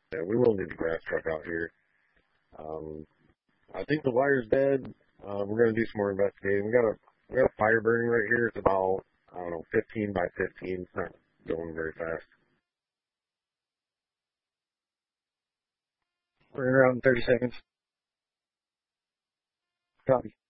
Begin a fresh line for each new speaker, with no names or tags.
Yeah, we will need the grass truck out here. I think the wire's dead. We're gonna do some more investigating. We got a fire burning right here. It's about, I don't know, 15 by 15. It's not going very fast.
We're in around 30 seconds. Copy.